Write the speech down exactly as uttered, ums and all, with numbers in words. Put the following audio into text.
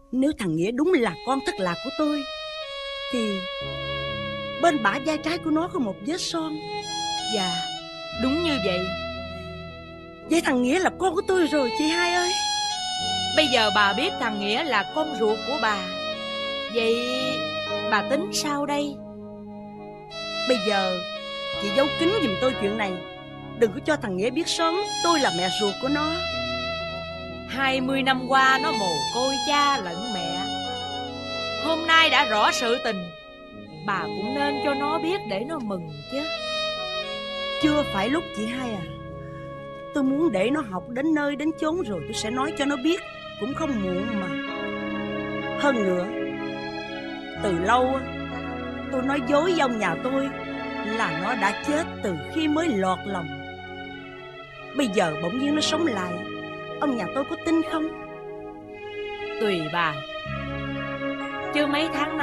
Nếu thằng Nghĩa đúng là con thất lạc của tôi, thì bên bả vai trái của nó có một vết son. Dạ, đúng như vậy. Vậy thằng Nghĩa là con của tôi rồi chị hai ơi. Bây giờ bà biết thằng Nghĩa là con ruột của bà, vậy bà tính sao đây? Bây giờ chị giấu kín giùm tôi chuyện này, đừng có cho thằng Nghĩa biết sớm tôi là mẹ ruột của nó. Hai mươi năm qua nó mồ côi cha lẫn mẹ, hôm nay đã rõ sự tình, bà cũng nên cho nó biết để nó mừng chứ. Chưa phải lúc chị hai à. Tôi muốn để nó học đến nơi đến chốn rồi tôi sẽ nói cho nó biết, cũng không muộn mà. Hơn nữa, từ lâu tôi nói dối với ông nhà tôi là nó đã chết từ khi mới lọt lòng. Bây giờ bỗng nhiên nó sống lại, ông nhà tôi có tin không? Tùy bà, chứ mấy tháng